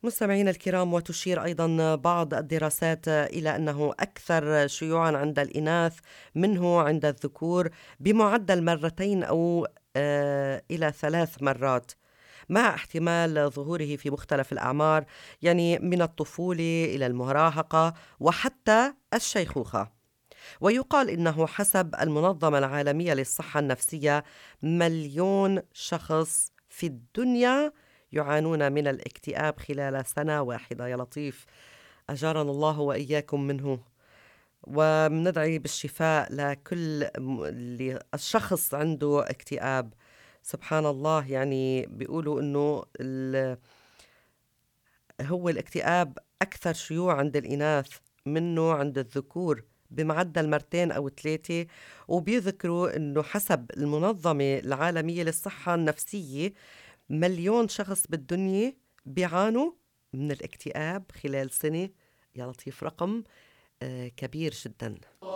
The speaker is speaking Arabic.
مستمعينا الكرام، وتشير أيضا بعض الدراسات إلى أنه أكثر شيوعا عند الإناث منه عند الذكور بمعدل مرتين أو إلى 3 مرات، مع احتمال ظهوره في مختلف الأعمار، يعني من الطفولة إلى المراهقة وحتى الشيخوخة. ويقال إنه حسب المنظمة العالمية للصحة النفسية 1,000,000 شخص في الدنيا يعانون من الاكتئاب خلال سنة واحدة. يا لطيف، أجارنا الله وإياكم منه، ومندعي بالشفاء لكل اللي الشخص عنده اكتئاب. سبحان الله، يعني بيقولوا إنه هو الاكتئاب أكثر شيوع عند الإناث منه عند الذكور بمعدل مرتين أو 3. وبيذكروا أنه حسب المنظمة العالمية للصحة النفسية 1,000,000 شخص بالدنيا بيعانوا من الاكتئاب خلال سنة. يا لطيف، رقم كبير جدا.